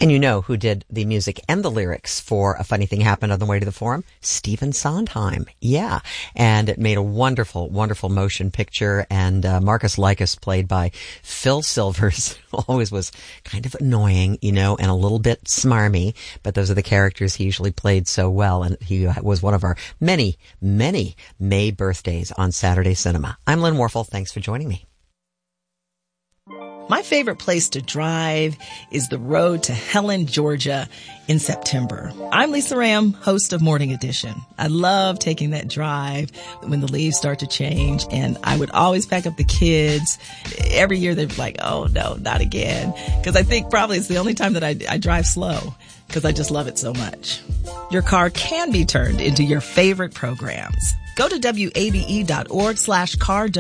And you know who did the music and the lyrics for A Funny Thing Happened on the Way to the Forum? Stephen Sondheim. Yeah. And it made a wonderful, wonderful motion picture. And Marcus Lycus, played by Phil Silvers, always was kind of annoying, you know, and a little bit smarmy. But those are the characters he usually played so well. And he was one of our many, many May birthdays on Saturday Cinema. I'm Lynn Warfel. Thanks for joining me. My favorite place to drive is the road to Helen, Georgia in September. I'm Lisa Ram, host of Morning Edition. I love taking that drive when the leaves start to change, and I would always pack up the kids. Every year they're like, oh no, not again. Because I think probably it's the only time that I drive slow because I just love it so much. Your car can be turned into your favorite programs. Go to WABE.org/car